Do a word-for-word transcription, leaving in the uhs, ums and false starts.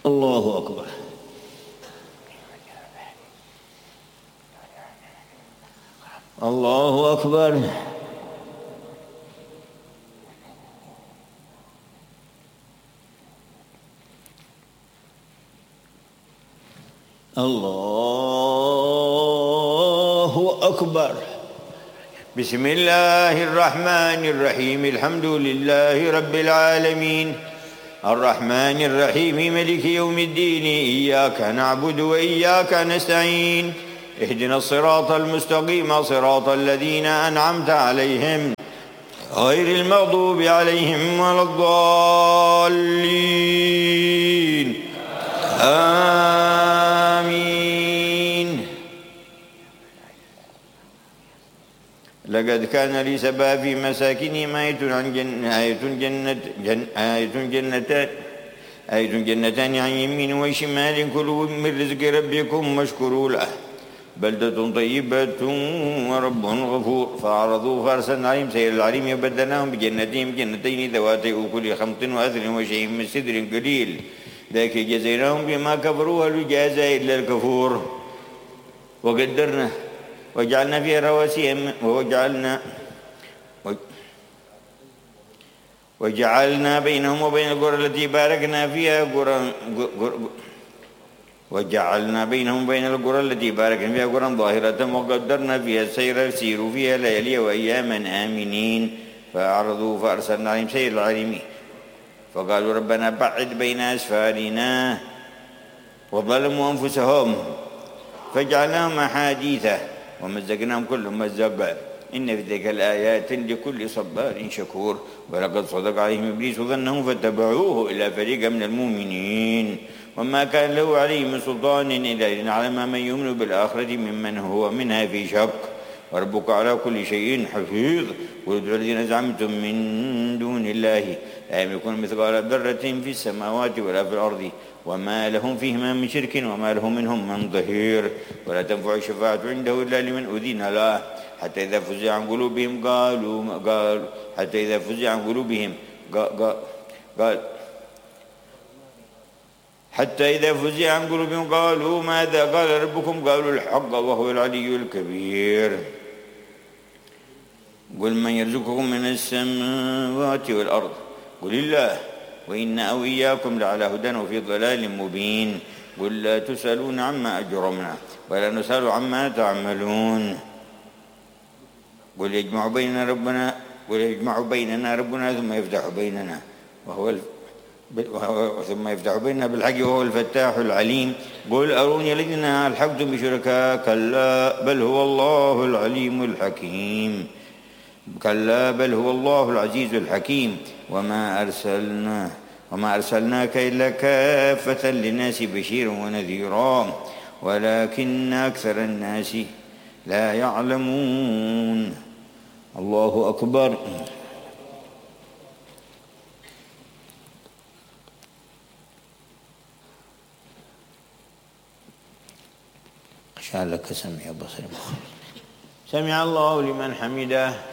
الله أكبر. الله أكبر. الله أكبر. بسم الله الرحمن الرحيم. الحمد لله رب العالمين الرحمن الرحيم ملك يوم الدين. إياك نعبد وإياك نستعين. اهدنا الصراط المستقيم صراط الذين أنعمت عليهم غير المغضوب عليهم ولا الضالين. آمين. لقد كان لسبأ في مساكنهم آية عن جنة آية جنة جن آية جنتان آية جنتان عن يمين وشمال كلوا من رزق ربكم واشكروا له بلدة طيبة ورب غفور. فأعرضوا فأرسلنا عليهم سيل العريم وبدلناهم بجنتين جنتين ذواتي أكل خمط وأثل وشيء من سدر قليل ذاك جزيناهم بما كفروا هل يجازى إلا الكفور. وقدرنا وجعلنا فيها رواسي وجعلنا وجعلنا بينهم وبين القرى التي باركنا فيها قرى وجعلنا بينهم وبين القرى التي باركنا فيها قرى ظاهرة وقدرنا فيها السير سيروا فيها ليالي وأياما آمنين. فأعرضوا فأرسلنا عليهم سيل العريم فقالوا ربنا بعد بين أسفارنا وظلموا أنفسهم فجعلناهم أحاديثا ومزقناهم كل مزق. إن في ذلك الآيات لكل صبار شكور. ولقد صدق عليهم إبليس ظنه فاتبعوه إلا فريقا من المؤمنين وما كان له عليه من سلطان إلا لنعلم من يؤمن بالآخرة ممن هو منها في شك. وربك على كل شيء حفيظ. وادعوا الذين زعمتم من دون الله لا يملكون مثقال ذرة في السماوات ولا في الأرض وما لهم فيهما من شرك وما له منهم من ظهير. ولا تنفع الشفاعة عنده إلا لمن أذن له حتى إذا فزع عن قلوبهم قالوا قال حتى إذا فزع عن قلوبهم قال, قال حتى إذا فزع عن قلوبهم قالوا ماذا قال ربكم قالوا الحق وهو العلي الكبير. قل من يرزقكم من السماوات والأرض قل الله وإنا أو إياكم لعلى هدى وفي ضلال مبين. قل لا تسألون عما أجرمنا ولا نسأل عما تعملون. قل يجمع بيننا ربنا قل يجمع بيننا ربنا ثم يفتح بيننا وهو الف... ثم يفتح بيننا بالحق وهو الفتاح العليم. قل أروني الذين ألحقتم بشركاء كلا بل هو الله العليم الحكيم. كلا بل هو الله العزيز الحكيم. وما أرسلنا وما أرسلناك إلا كافة للناس بشيرا ونذيرا ولكن أكثر الناس لا يعلمون. الله أكبر. شاء لك سمع بصر. سمع الله لمن حمده.